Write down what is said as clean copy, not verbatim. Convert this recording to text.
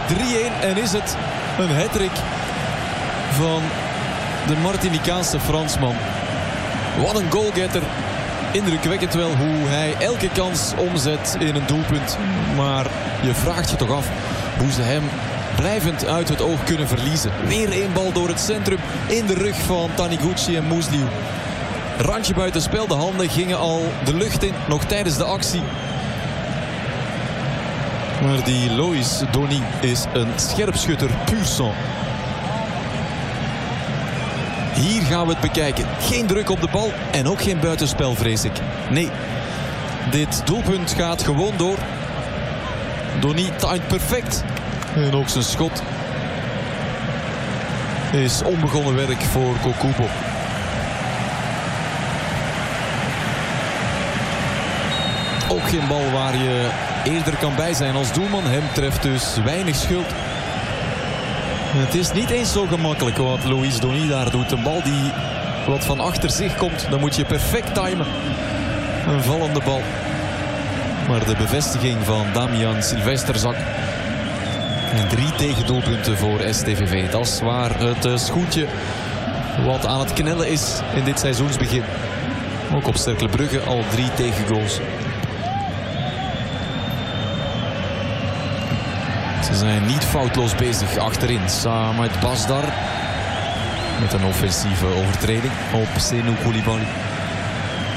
3-1 en is het een hattrick van de Martinicaanse Fransman. Wat een goalgetter. Indrukwekkend wel hoe hij elke kans omzet in een doelpunt. Maar je vraagt je toch af hoe ze hem blijvend uit het oog kunnen verliezen. Weer één bal door het centrum in de rug van Taniguchi en Moesliu. Randje buitenspel, de handen gingen al de lucht in, nog tijdens de actie. Maar die Loïs Dony is een scherpschutter puur sang. Hier gaan we het bekijken. Geen druk op de bal en ook geen buitenspel, vrees ik. Nee, dit doelpunt gaat gewoon door. Dony timed perfect. En ook zijn schot is onbegonnen werk voor Kokubo. Ook geen bal waar je eerder kan bij zijn als doelman. Hem treft dus weinig schuld. Het is niet eens zo gemakkelijk wat Loïs Dony daar doet. Een bal die wat van achter zich komt, dan moet je perfect timen. Een vallende bal. Maar de bevestiging van Damian Silvesterzak. En 3 tegendoelpunten voor STVV. Dat is waar het schoentje wat aan het knellen is in dit seizoensbegin. Ook op Cercle Brugge al 3 tegengoals. Ze zijn niet foutloos bezig achterin. Samet Basdar met een offensieve overtreding op Senou Koulibaly.